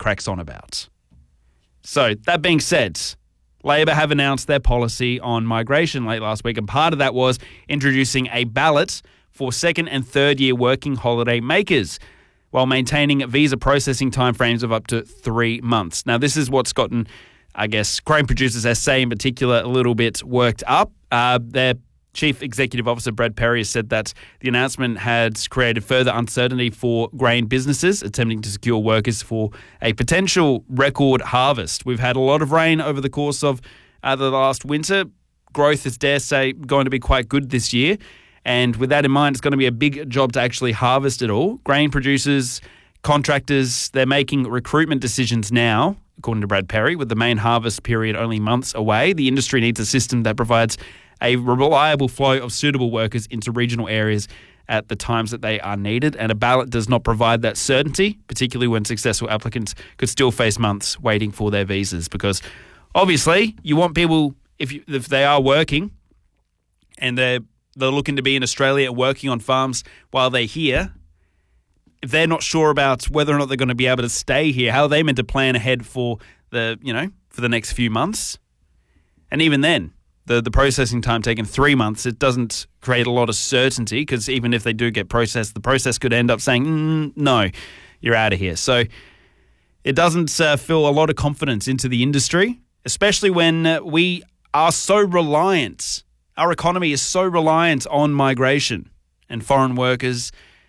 cracks on about. So that being said, Labor have announced their policy on migration late last week, and part of that was introducing a ballot for second and third year working holiday makers while maintaining visa processing timeframes of up to 3 months. Now, this is what's gotten, I guess, grain producers SA in particular a little bit worked up. Their Chief Executive Officer, Brad Perry, has said that the announcement had created further uncertainty for grain businesses attempting to secure workers for a potential record harvest. We've had a lot of rain over the course of the last winter. Growth is, dare say, going to be quite good this year. And with that in mind, it's going to be a big job to actually harvest it all. Grain producers, contractors, they're making recruitment decisions now, according to Brad Perry, with the main harvest period only months away. The industry needs a system that provides a reliable flow of suitable workers into regional areas at the times that they are needed. And a ballot does not provide that certainty, particularly when successful applicants could still face months waiting for their visas. Because obviously you want people, if they are working and they're looking to be in Australia working on farms while they're here, if they're not sure about whether or not they're going to be able to stay here, how are they meant to plan ahead for the next few months? And even then, the processing time taking 3 months, it doesn't create a lot of certainty, because even if they do get processed, the process could end up saying, no, you're out of here. So it doesn't fill a lot of confidence into the industry, especially when we are so reliant. Our economy is so reliant on migration and foreign workers.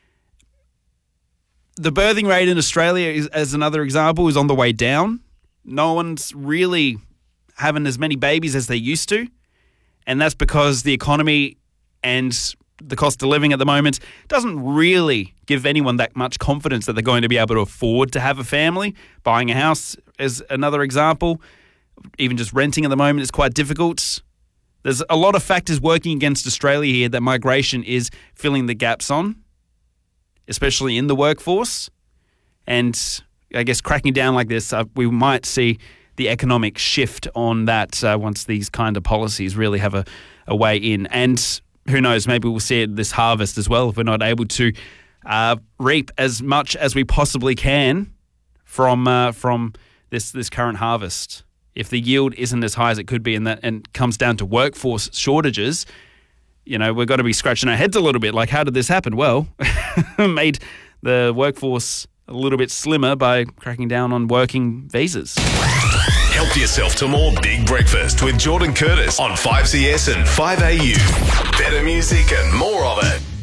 The birthing rate in Australia, as another example, is on the way down. No one's really having as many babies as they used to. And that's because the economy and the cost of living at the moment doesn't really give anyone that much confidence that they're going to be able to afford to have a family. Buying a house is another example. Even just renting at the moment is quite difficult. There's a lot of factors working against Australia here that migration is filling the gaps on, especially in the workforce. And I guess cracking down like this, we might see the economic shift on that once these kind of policies really have a way in. And who knows, maybe we'll see it this harvest as well if we're not able to reap as much as we possibly can from this current harvest. If the yield isn't as high as it could be and comes down to workforce shortages, we've got to be scratching our heads a little bit. Like, how did this happen? Well, made the workforce a little bit slimmer by cracking down on working visas. Help yourself to more Big Breakfast with Jordan Curtis on 5CS and 5AU. Better music and more of it.